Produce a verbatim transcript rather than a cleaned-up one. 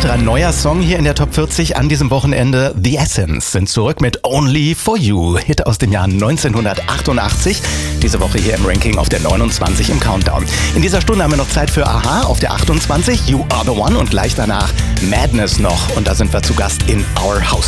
weiterer neuer Song hier in der Top vierzig an diesem Wochenende. The Essence sind zurück mit Only for You, Hit aus dem Jahr neunzehnhundertachtundachtzig. Diese Woche hier im Ranking auf der neunundzwanzig im Countdown. In dieser Stunde haben wir noch Zeit für Aha auf der achtundzwanzig, You Are the One und gleich danach Madness noch. Und da sind wir zu Gast in Our House.